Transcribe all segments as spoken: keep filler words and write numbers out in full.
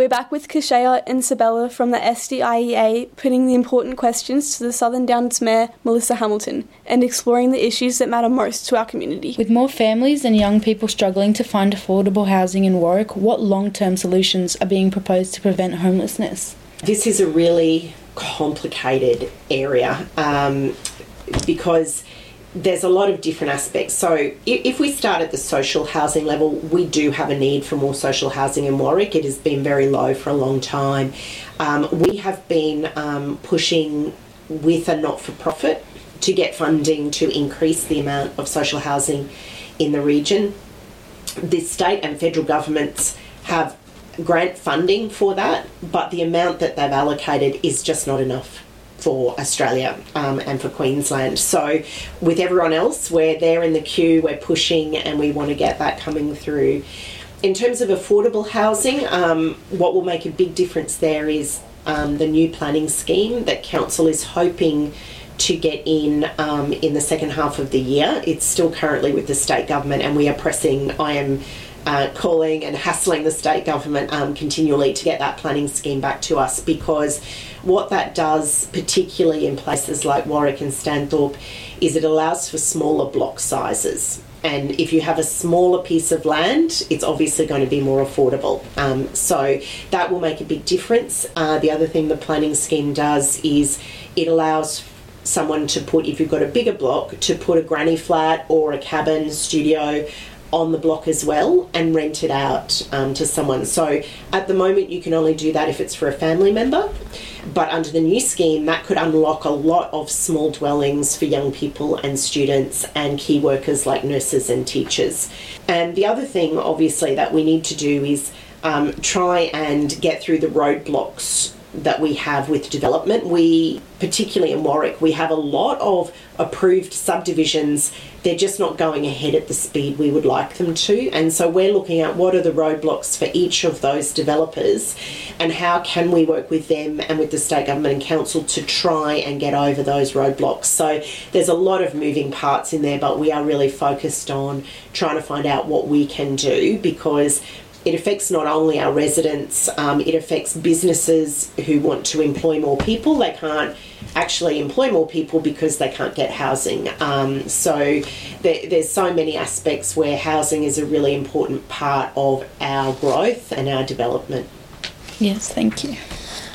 We're back with Kashaya and Sabella from the S D I E A putting the important questions to the Southern Downs Mayor Melissa Hamilton and exploring the issues that matter most to our community. With more families and young people struggling to find affordable housing in Warwick, what long-term solutions are being proposed to prevent homelessness? This is a really complicated area um, because there's a lot of different aspects. So if we start at the social housing level, we do have a need for more social housing in Warwick. It has been very low for a long time. Um, we have been um, pushing with a not-for-profit to get funding to increase the amount of social housing in the region. The state and federal governments have grant funding for that, but the amount that they've allocated is just not enough for Australia um, and for Queensland. So with everyone else, we're there in the queue, we're pushing, and we want to get that coming through. In terms of affordable housing, um, what will make a big difference there is um, the new planning scheme that Council is hoping to get in um, in the second half of the year. It's still currently with the state government, and we are pressing, I am Uh, calling and hassling the state government um, continually to get that planning scheme back to us, because what that does, particularly in places like Warwick and Stanthorpe, is it allows for smaller block sizes. And if you have a smaller piece of land, it's obviously going to be more affordable. Um, so that will make a big difference. Uh, the other thing the planning scheme does is it allows someone to put, if you've got a bigger block, to put a granny flat or a cabin studio on the block as well and rent it out um, to someone. So at the moment you can only do that if it's for a family member, but under the new scheme that could unlock a lot of small dwellings for young people and students and key workers like nurses and teachers. And the other thing obviously that we need to do is um, try and get through the roadblocks that we have with development. We, particularly in Warwick, we have a lot of approved subdivisions. They're just not going ahead at the speed we would like them to. And so we're looking at what are the roadblocks for each of those developers and how can we work with them and with the state government and council to try and get over those roadblocks. So there's a lot of moving parts in there, but we are really focused on trying to find out what we can do, because it affects not only our residents, um, it affects businesses who want to employ more people. They can't actually employ more people because they can't get housing. Um, so there, there's so many aspects where housing is a really important part of our growth and our development. Yes, thank you.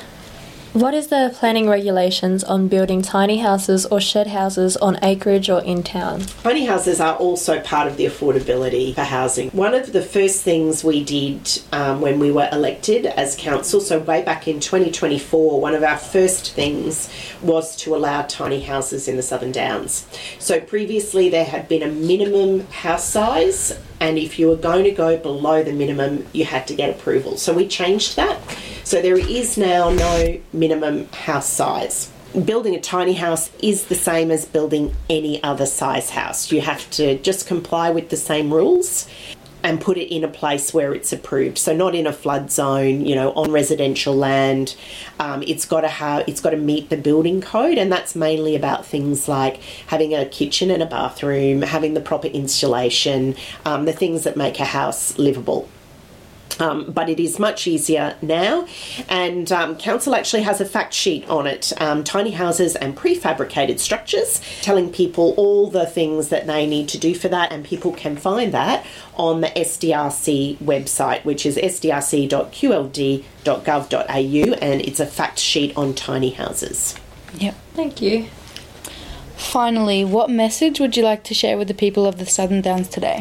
What is the planning regulations on building tiny houses or shed houses on acreage or in town? Tiny houses are also part of the affordability for housing. One of the first things we did um, when we were elected as council, so way back in twenty twenty-four, one of our first things was to allow tiny houses in the Southern Downs. So previously there had been a minimum house size, and if you were going to go below the minimum, you had to get approval. So we changed that. So there is now no minimum house size. Building a tiny house is the same as building any other size house. You have to just comply with the same rules and put it in a place where it's approved. So not in a flood zone, you know, on residential land. Um, it's got to have, it's got to meet the building code, and that's mainly about things like having a kitchen and a bathroom, having the proper installation, um, the things that make a house livable. Um, but it is much easier now, and um, council actually has a fact sheet on it, um, tiny houses and prefabricated structures, telling people all the things that they need to do for that, and people can find that on the S D R C website, which is s d r c dot q l d dot gov dot a u, and it's a fact sheet on tiny houses. Yep. Thank you. Finally, what message would you like to share with the people of the Southern Downs today?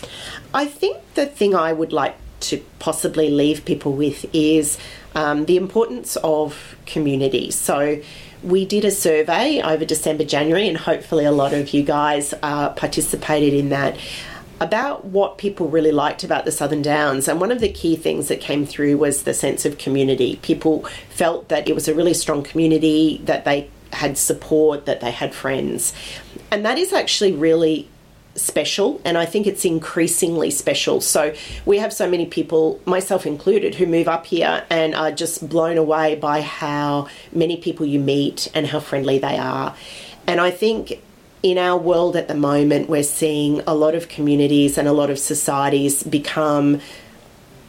I think the thing I would like to possibly leave people with is um, the importance of community. So we did a survey over December, January, and hopefully a lot of you guys uh, participated in that, about what people really liked about the Southern Downs. And one of the key things that came through was the sense of community. People felt that it was a really strong community, that they had support, that they had friends. And that is actually really special, and I think it's increasingly special. So we have so many people, myself included, who move up here and are just blown away by how many people you meet and how friendly they are. And I think in our world at the moment, we're seeing a lot of communities and a lot of societies become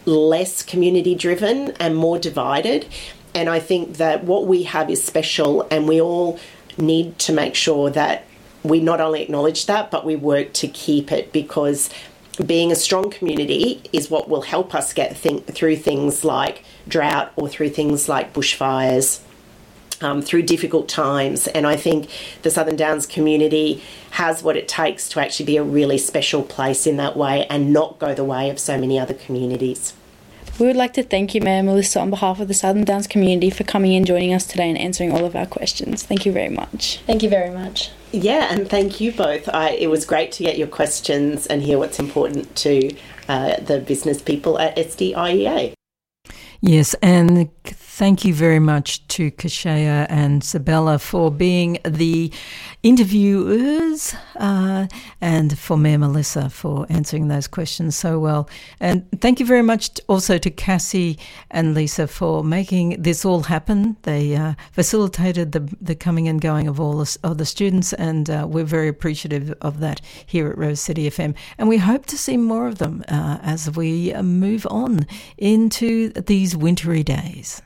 less community driven and more divided. And I think that what we have is special, and we all need to make sure that we not only acknowledge that, but we work to keep it, because being a strong community is what will help us get think- through things like drought or through things like bushfires, um, through difficult times. And I think the Southern Downs community has what it takes to actually be a really special place in that way and not go the way of so many other communities. We would like to thank you, Mayor Melissa, on behalf of the Southern Downs community for coming and joining us today and answering all of our questions. Thank you very much. Thank you very much. Yeah, and thank you both. I, it was great to get your questions and hear what's important to uh, the business people at S D I E A. Yes, and thank you very much to Kashaya and Sabella for being the interviewers, uh, and for Mayor Melissa for answering those questions so well. And thank you very much also to Cassie and Lisa for making this all happen. They uh, facilitated the the coming and going of all the, of the students, and uh, we're very appreciative of that here at Rose City F M. And we hope to see more of them uh, as we move on into these wintry days.